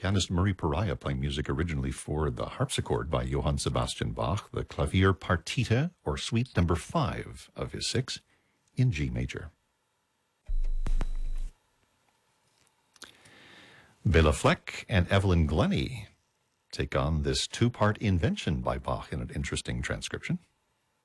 pianist Murray Pariah playing music originally for the harpsichord by Johann Sebastian Bach, the Clavier Partita, or Suite number 5 of his 6, in G major. Bela Fleck and Evelyn Glennie take on this two-part invention by Bach in an interesting transcription.